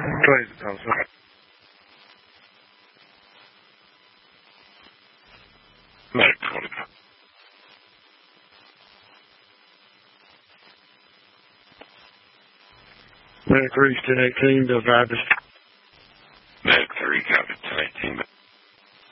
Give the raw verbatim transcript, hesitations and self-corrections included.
Praise the Thompson. Medic twenty-five. Medic Reach ten eighteen, the Baptist.